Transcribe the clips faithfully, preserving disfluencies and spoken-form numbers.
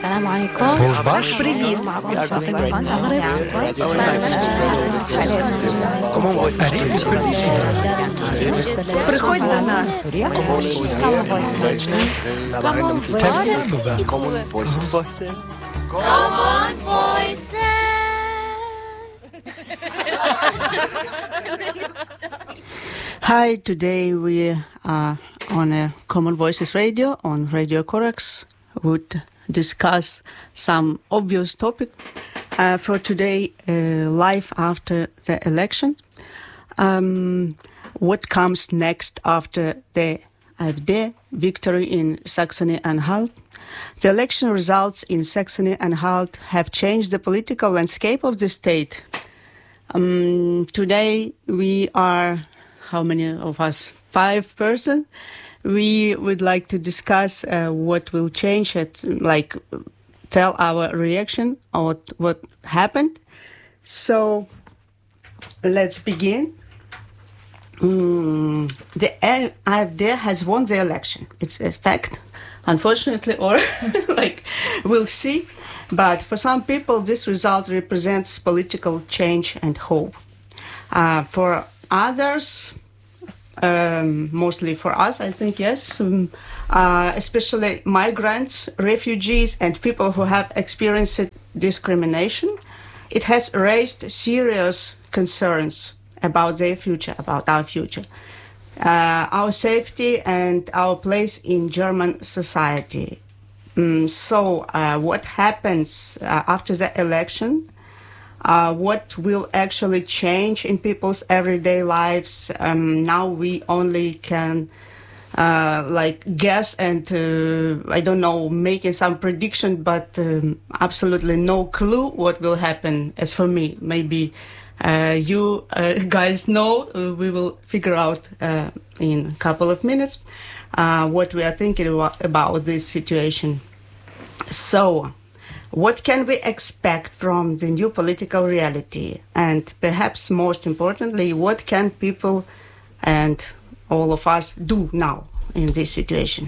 السلام عليكم. Привіт. Приходь до нас. Common Voices. Common Voices. Hi, today we are on a Common Voices radio on Radio Corax. Would discuss some obvious topic uh, for today, uh, life after the election. Um, what comes next after the AfD victory in Saxony-Anhalt? The election results in Saxony-Anhalt have changed the political landscape of the state. Um, today we are, how many of us? Five persons. We would like to discuss uh, what will change it, like tell our reaction on what, what happened. So let's begin. Mm, the AfD has won the election. It's a fact, unfortunately, or like we'll see. But for some people, this result represents political change and hope. Uh, for others, um, mostly for us, I think, yes, um, uh, especially migrants, refugees, and people who have experienced discrimination, it has raised serious concerns about their future, about our future, uh, our safety and our place in German society. Um, so uh, what happens uh, after the election? Uh, what will actually change in people's everyday lives? Um, now we only can uh, like guess and uh, I don't know, making some prediction, but um, absolutely no clue what will happen. As for me, maybe uh, you uh, guys know. Uh, we will figure out uh, in a couple of minutes uh, what we are thinking about, about this situation. So, what can we expect from the new political reality? And perhaps most importantly, what can people and all of us do now in this situation?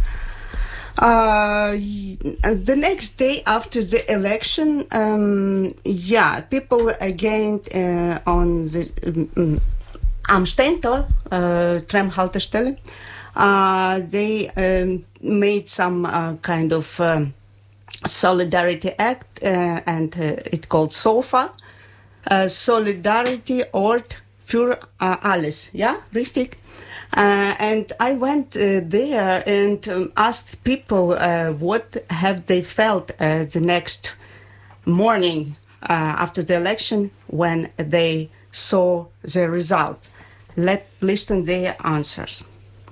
Uh, the next day after the election, um, yeah, people again uh, on the um, am Steintor, uh, Tramhaltestelle, uh, they um, made some uh, kind of um, solidarity act, uh, and uh, it's called SOFA, uh, Solidarity Ort für uh, alles, ja, richtig? Uh, and I went uh, there and um, asked people uh, what have they felt uh, the next morning uh, after the election when they saw the result. Let's listen their answers.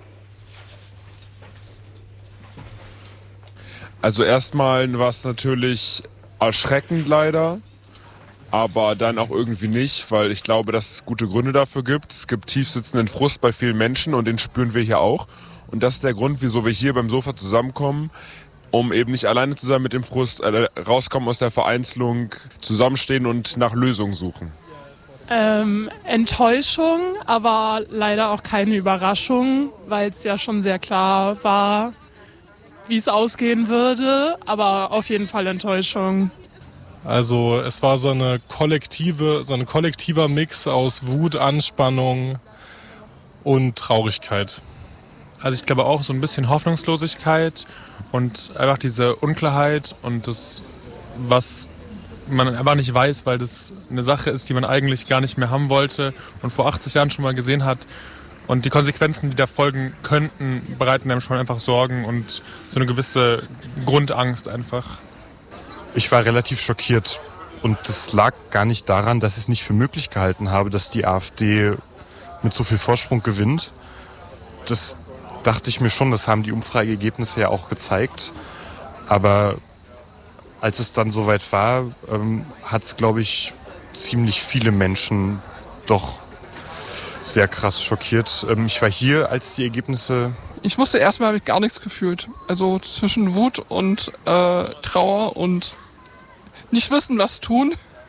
Also erstmal war es natürlich erschreckend leider, aber dann auch irgendwie nicht, weil ich glaube, dass es gute Gründe dafür gibt. Es gibt tiefsitzenden Frust bei vielen Menschen und den spüren wir hier auch. Und das ist der Grund, wieso wir hier beim Sofa zusammenkommen, um eben nicht alleine zu sein mit dem Frust, äh, rauskommen aus der Vereinzelung, zusammenstehen und nach Lösungen suchen. Ähm, Enttäuschung, aber leider auch keine Überraschung, weil es ja schon sehr klar war, wie es ausgehen würde, aber auf jeden Fall Enttäuschung. Also es war so eine kollektive, so ein kollektiver Mix aus Wut, Anspannung und Traurigkeit. Also ich glaube auch so ein bisschen Hoffnungslosigkeit und einfach diese Unklarheit und das, was man einfach nicht weiß, weil das eine Sache ist, die man eigentlich gar nicht mehr haben wollte und vor achtzig Jahren schon mal gesehen hat. Und die Konsequenzen, die da folgen könnten, bereiten einem schon einfach Sorgen und so eine gewisse Grundangst einfach. Ich war relativ schockiert und das lag gar nicht daran, dass ich es nicht für möglich gehalten habe, dass die AfD mit so viel Vorsprung gewinnt. Das dachte ich mir schon, das haben die Umfrageergebnisse ja auch gezeigt. Aber als es dann soweit war, ähm, hat es, glaube ich, ziemlich viele Menschen doch sehr krass schockiert. Ähm, ich war hier, als die Ergebnisse... Ich wusste erstmal, habe ich gar nichts gefühlt. Also zwischen Wut und äh, Trauer und nicht wissen, was tun.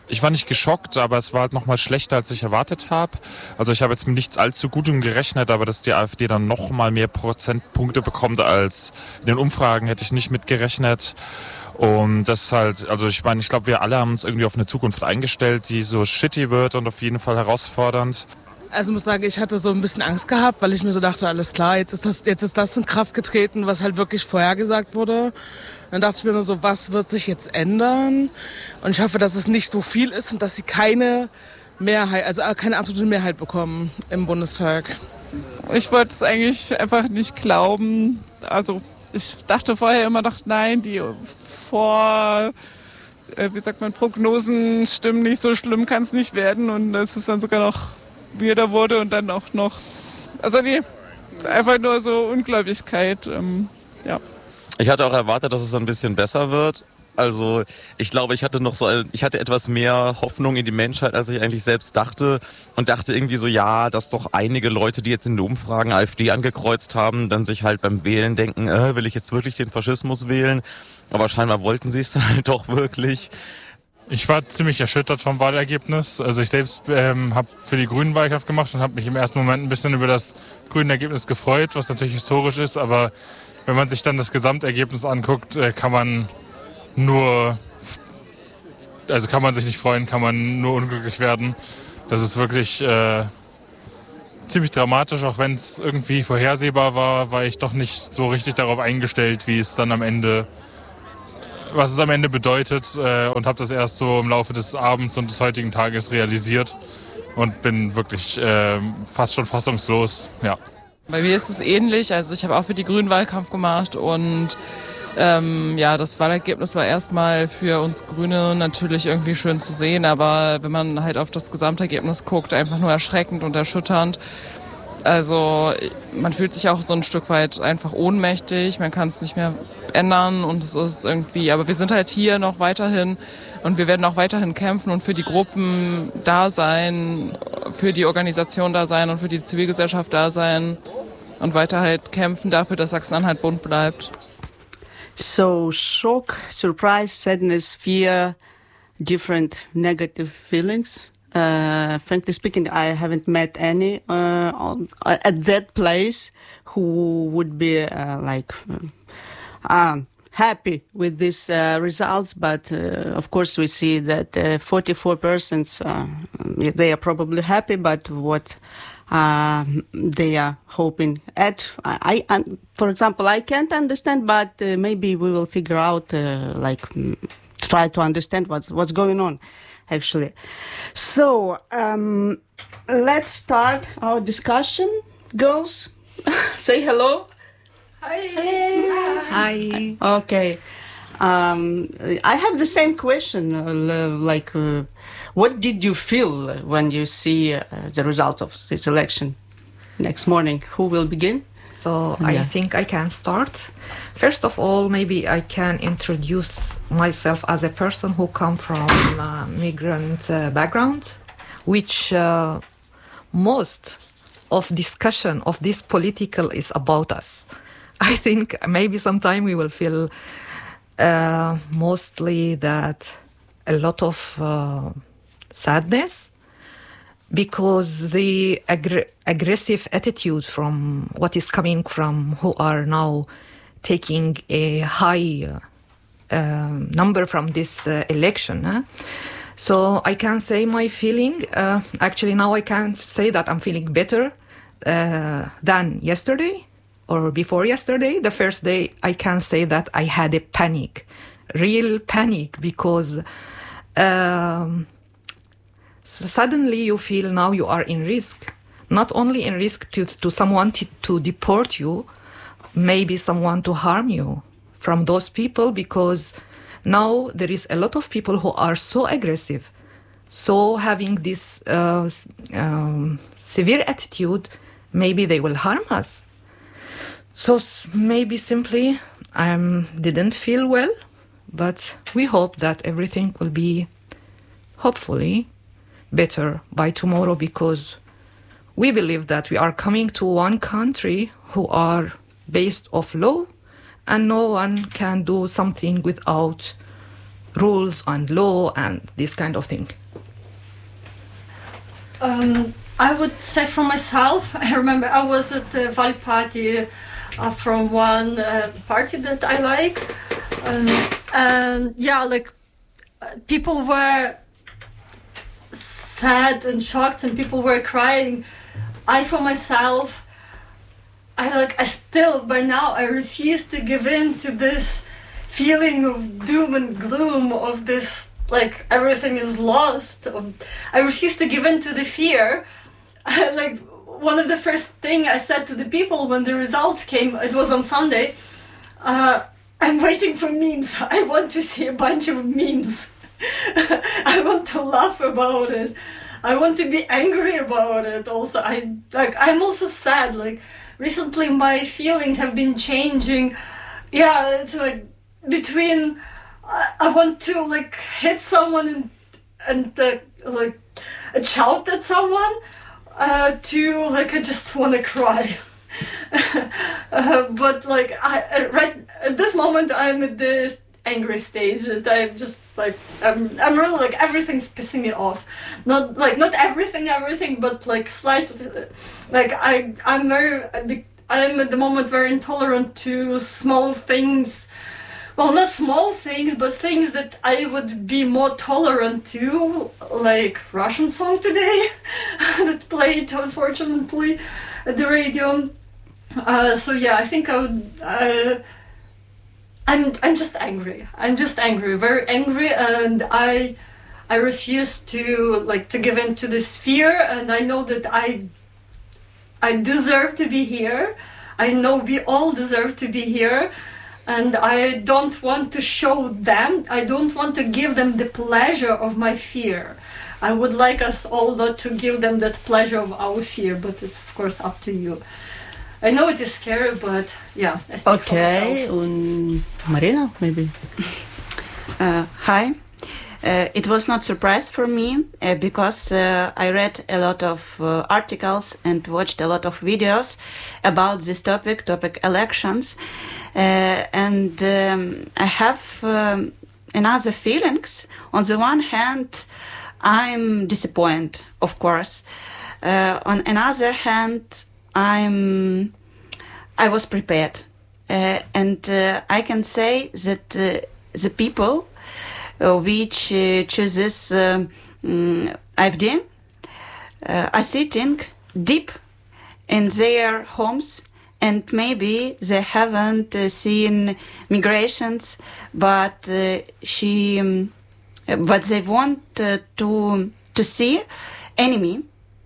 ich war nicht geschockt, aber es war halt nochmal schlechter, als ich erwartet habe. Also ich habe jetzt mit nichts allzu Gutem gerechnet, aber dass die AfD dann nochmal mehr Prozentpunkte bekommt als in den Umfragen, hätte ich nicht mitgerechnet. Und das halt, also ich meine, ich glaube, wir alle haben uns irgendwie auf eine Zukunft eingestellt, die so shitty wird und auf jeden Fall herausfordernd. Also ich muss sagen, ich hatte so ein bisschen Angst gehabt, weil ich mir so dachte, alles klar, jetzt ist das, jetzt ist das in Kraft getreten, was halt wirklich vorhergesagt wurde. Dann dachte ich mir nur so, was wird sich jetzt ändern? Und ich hoffe, dass es nicht so viel ist und dass sie keine Mehrheit, also keine absolute Mehrheit bekommen im Bundestag. Ich wollte es eigentlich einfach nicht glauben. Also ich dachte vorher immer noch, nein, die vor, äh, wie sagt man, Prognosen stimmen nicht, so schlimm kann es nicht werden. Und es ist dann sogar noch wieder wurde und dann auch noch, also die, einfach nur so Ungläubigkeit, ähm, ja. Ich hatte auch erwartet, dass es ein bisschen besser wird. Also ich glaube, ich hatte noch so, ich hatte etwas mehr Hoffnung in die Menschheit, als ich eigentlich selbst dachte und dachte irgendwie so, ja, dass doch einige Leute, die jetzt in den Umfragen AfD angekreuzt haben, dann sich halt beim Wählen denken, äh, will ich jetzt wirklich den Faschismus wählen? Aber scheinbar wollten sie es dann halt doch wirklich. Ich war ziemlich erschüttert vom Wahlergebnis. Also ich selbst ähm, habe für die Grünen Wahlkampf gemacht und habe mich im ersten Moment ein bisschen über das grüne Ergebnis gefreut, was natürlich historisch ist, aber wenn man sich dann das Gesamtergebnis anguckt, äh, kann man nur, also kann man sich nicht freuen, kann man nur unglücklich werden. Das ist wirklich äh, ziemlich dramatisch, auch wenn es irgendwie vorhersehbar war, war ich doch nicht so richtig darauf eingestellt, wie es dann am Ende, was es am Ende bedeutet äh, und habe das erst so im Laufe des Abends und des heutigen Tages realisiert und bin wirklich äh, fast schon fassungslos, ja. Bei mir ist es ähnlich, also ich habe auch für die Grünen Wahlkampf gemacht und ähm, ja, das Wahlergebnis war erstmal für uns Grüne natürlich irgendwie schön zu sehen, aber wenn man halt auf das Gesamtergebnis guckt, einfach nur erschreckend und erschütternd. Also man fühlt sich auch so ein Stück weit einfach ohnmächtig, man kann es nicht mehr ändern und es ist irgendwie, aber wir sind halt hier noch weiterhin und wir werden auch weiterhin kämpfen und für die Gruppen da sein, für die Organisation da sein und für die Zivilgesellschaft da sein und weiter halt kämpfen dafür, dass Sachsen-Anhalt bunt bleibt. So shock, surprise, sadness, fear, different negative feelings. Uh, frankly speaking, I haven't met any uh, on, at that place who would be uh, like uh, um, happy with these uh, results. But uh, of course, we see that uh, forty-four percent uh, they are probably happy. But what uh, they are hoping at, I, I, for example, I can't understand. But uh, maybe we will figure out, uh, like, try to understand what's what's going on. Actually. So, um, let's start our discussion. Girls, say hello. Hi. Hi. Okay. Um, I have the same question. Uh, like, uh, what did you feel when you see uh, the result of this election next morning? Who will begin? So Yeah. I think I can start. First of all, maybe I can introduce myself as a person who come from a migrant uh, background, which uh, most of discussion of this political is about us. I think maybe sometime we will feel uh, mostly that a lot of uh, sadness, because the aggr- aggressive attitude from what is coming from who are now taking a high uh, uh, number from this uh, election. Huh? So I can say my feeling, uh, actually now I can say that I'm feeling better uh, than yesterday or before yesterday. The first day I can say that I had a panic, real panic, because um, suddenly you feel now you are in risk, not only in risk to, to someone to, to deport you, maybe someone to harm you from those people, because now there is a lot of people who are so aggressive, so having this uh, um, severe attitude, maybe they will harm us. So maybe simply I um, didn't feel well, but we hope that everything will be, hopefully, better by tomorrow, because we believe that we are coming to one country who are based off law, and no one can do something without rules and law and this kind of thing? Um, I would say for myself, I remember I was at the Val party uh, from one uh, party that I like, um, and yeah, like uh, people were sad and shocked, and people were crying. I, for myself, I like I still by now I refuse to give in to this feeling of doom and gloom of this. Like everything is lost. I refuse to give in to the fear. Like one of the first thing I said to the people when the results came, it was on Sunday. Uh, I'm waiting for memes. I want to see a bunch of memes. I want to laugh about it. I want to be angry about it. Also, I like. I'm also sad. Like recently, my feelings have been changing. Yeah, it's like between. I want to like hit someone and and uh, like shout at someone uh, to like I just want to cry. uh, but like I right at this moment I'm at this angry stage that I'm just like I'm I'm really like everything's pissing me off. Not like not everything everything but like slightly like I I'm very I'm at the moment very intolerant to small things. Well, not small things, but things that I would be more tolerant to, like Russian song today that played, unfortunately, at the radio. Uh, so yeah, I think I would. Uh, I'm I'm just angry. I'm just angry, very angry, and I I refuse to like to give in to this fear, and I know that I I deserve to be here. I know we all deserve to be here. And I don't want to show them, I don't want to give them the pleasure of my fear. I would like us all not to give them that pleasure of our fear, but it's of course up to you. I know it is scary, but yeah, I speak okay, for myself. And Marina, maybe. uh, hi. Uh, it was not surprise for me uh, because uh, I read a lot of uh, articles and watched a lot of videos about this topic, topic elections. Uh, and um, I have um, another feelings. On the one hand, I'm disappointed, of course. Uh, on another hand, I'm I was prepared, uh, and uh, I can say that uh, the people uh, which uh, chooses um, um, AfD uh, are sitting deep in their homes. And maybe they haven't uh, seen migrations, but uh, she, um, but they want uh, to to see enemy,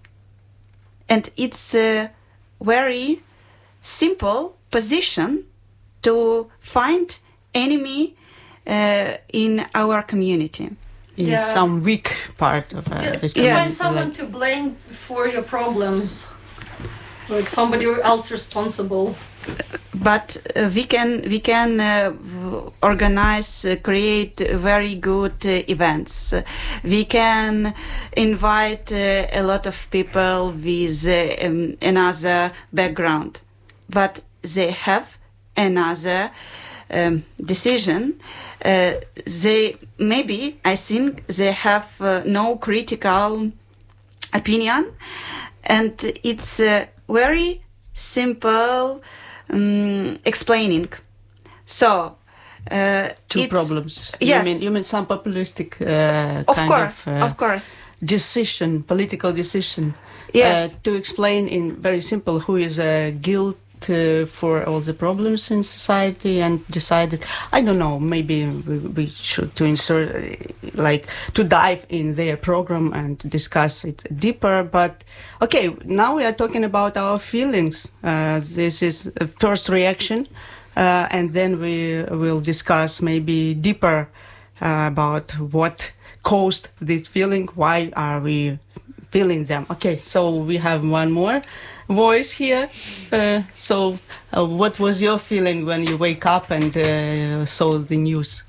and it's a very simple position to find enemy uh, in our community. In Yeah. some weak part of uh, Yes, this to community, find someone like- to blame for your problems. Like somebody else responsible. But uh, we can we can uh, v- organize, uh, create very good uh, events. Uh, we can invite uh, a lot of people with uh, um, another background, but they have another um, decision. Uh, they maybe I think they have uh, no critical opinion, and it's uh, very simple um, explaining. So uh, Two it's- problems. Yes. You mean, you mean some populistic uh, Of kind course, of, uh, of course. decision, political decision. Yes. Uh, to explain in very simple who is uh, guilt uh, for all the problems in society and decided, I don't know, maybe we, we should to insert, uh, like, to dive in their program and discuss it deeper. But, okay, now we are talking about our feelings. Uh, this is a first reaction. Uh, and then we will discuss maybe deeper uh, about what caused this feeling, why are we feeling them. Okay, so we have one more voice here. Uh, so uh, what was your feeling when you wake up and uh, saw the news?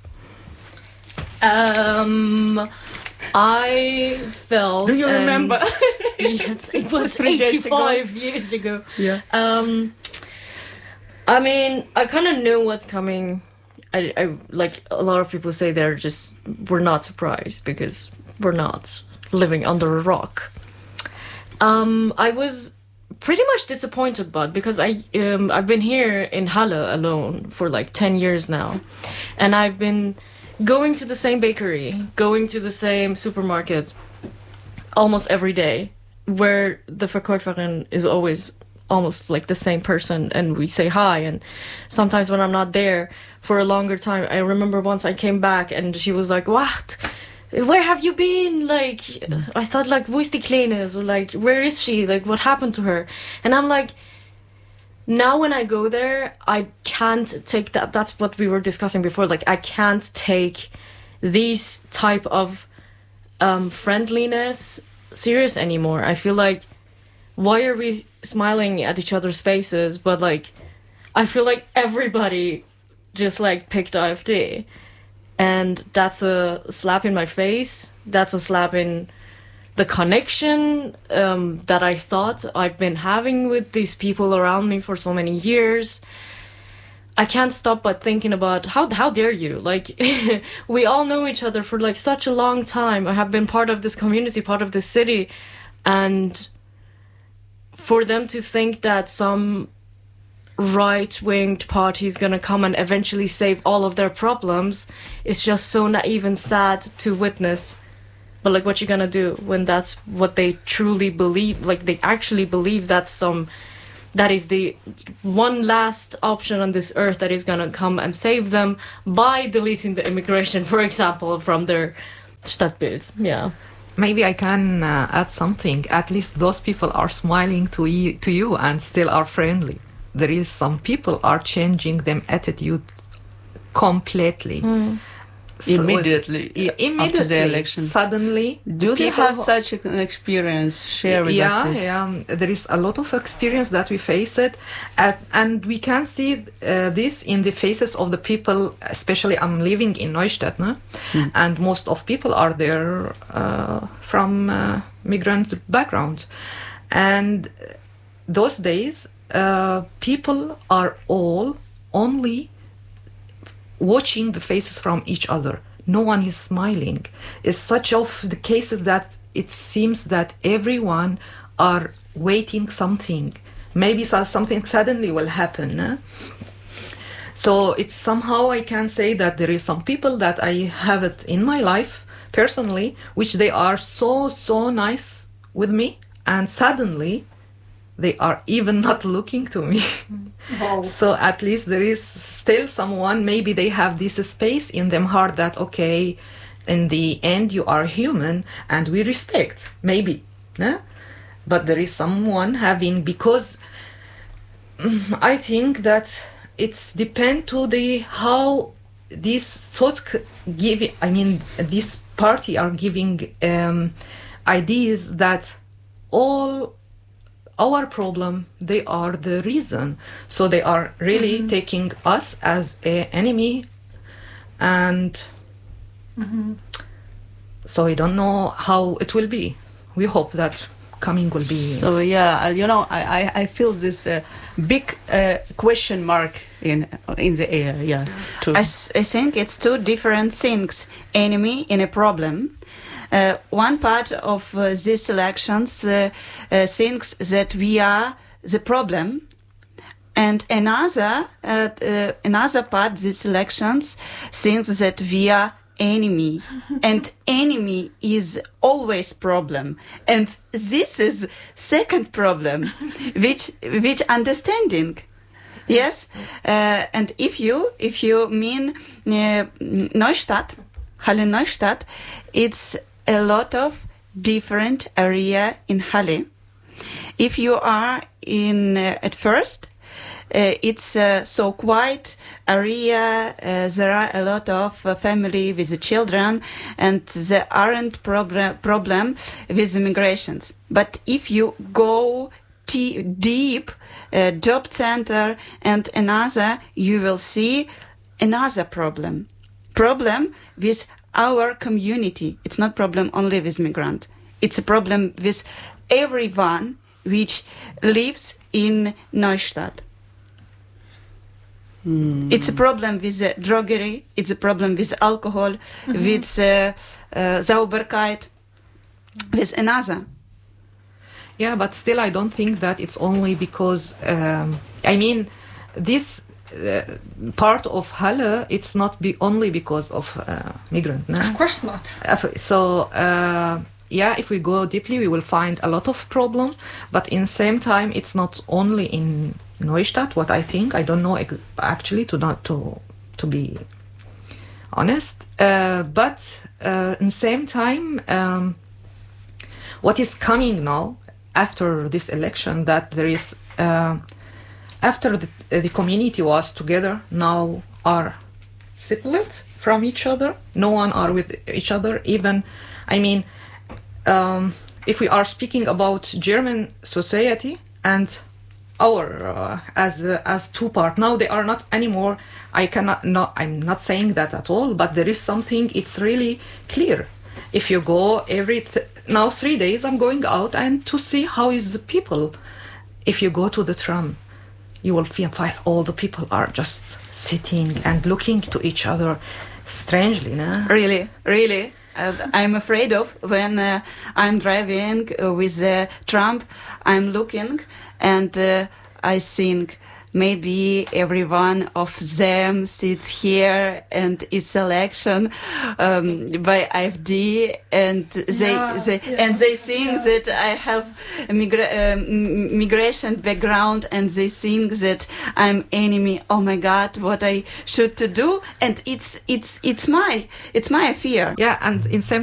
Um, I felt. Do you and- remember? Yes, it was Three days ago. eighty-five years ago. Yeah. Um, I mean, I kind of knew what's coming. I, I like a lot of people say they're just we're not surprised because we're not living under a rock. Um, I was pretty much disappointed, but because I um, I've been here in Halle alone for like ten years now, and I've been going to the same bakery, going to the same supermarket almost every day, where the Verkäuferin is always almost like the same person, and we say hi. And sometimes when I'm not there for a longer time, I remember once I came back and she was like, "What? Where have you been?" Like, I thought like, "Wo ist die Kleine?" So like, where is she? Like, what happened to her? And I'm like, now when I go there, I can't take that. That's what we were discussing before. Like, I can't take these type of um, friendliness serious anymore. I feel like, why are we smiling at each other's faces? But like, I feel like everybody just like picked A F D. And that's a slap in my face. That's a slap in the connection um, that I thought I've been having with these people around me for so many years. I can't stop but thinking about how how dare you? Like, we all know each other for like such a long time. I have been part of this community, part of this city, and for them to think that some right-winged party is gonna come and eventually save all of their problems is just so naive and sad to witness. But like, what you gonna do when that's what they truly believe? Like, they actually believe that's some that is the one last option on this earth that is gonna come and save them by deleting the immigration, for example, from their Stadtbild. Yeah. Maybe I can uh, add something. At least those people are smiling to you, to you and still are friendly. There is some people are changing them attitude completely. Mm. So immediately, uh, immediately after the election. Suddenly, do you have who, such an experience? Share with yeah, us. Yeah, um, there is a lot of experience that we face it, at, and we can see uh, this in the faces of the people. Especially, I'm living in Neustadt, no? Mm. And most of people are there uh, from uh, migrant background, and those days. Uh, people are all only watching the faces from each other. No one is smiling. It's such of the cases that it seems that everyone are waiting something. Maybe something suddenly will happen. Eh? So it's somehow I can say that there is some people that I have it in my life personally, which they are so, so nice with me, and suddenly they are even not looking to me. Wow. So at least there is still someone, maybe they have this space in them heart that, okay, in the end you are human and we respect, maybe. Eh? But there is someone having, because I think that it's depend to the how these thoughts give, I mean, this party are giving um, ideas that all our problem, they are the reason. So they are really mm-hmm. taking us as an enemy, and mm-hmm. so I don't know how it will be. We hope that coming will be. So yeah, you know, I, I, I feel this uh, big uh, question mark in in the air. Yeah, I, s- I think it's two different things: enemy and a problem. Uh, one part of uh, these elections uh, uh, thinks that we are the problem, and another uh, uh, another part these elections thinks that we are enemy, and enemy is always problem, and this is second problem, which which understanding. Yes, uh, and if you if you mean uh, Neustadt, Halle Neustadt, it's a lot of different area in Halle. If you are in uh, at first, uh, it's uh, so quiet area. Uh, there are a lot of uh, family with the children, and there aren't problem problem with immigrations. But if you go t- deep, uh, job center and another, you will see another problem. Problem with our community. It's not problem only with migrant. It's a problem with everyone which lives in Neustadt. Mm. It's a problem with uh, druggery, it's a problem with alcohol, Mhm. with uh, uh, Sauberkeit, with another. Yeah, but still, I don't think that it's only because, um, I mean, this uh, part of Halle, it's not be only because of uh, migrant. No? Of course not. So, uh, yeah, if we go deeply, we will find a lot of problem. But in same time, it's not only in Neustadt. What I think, I don't know ex- actually to not to to be honest. Uh, but uh, in same time, um, what is coming now after this election, that there is uh, after the, uh, the community was together, now are separate from each other. No one are with each other. Even, I mean, um, if we are speaking about German society and our uh, as uh, as two part, now they are not anymore. I cannot not. I'm not saying that at all. But there is something. It's really clear. If you go every th- now three days, I'm going out and to see how is the people. If you go to the tram, you will feel feel all the people are just sitting and looking to each other strangely. No? Really, really. Uh, I'm afraid of when uh, I'm driving uh, with the tram, I'm looking and uh, I think maybe every one of them sits here and is election um, by A F D and they, Yeah, they yeah, and they think yeah. that I have a migra- um, migration background and they think that I'm enemy. Oh my God, what I should to do? And it's it's it's my it's my fear. Yeah, and in same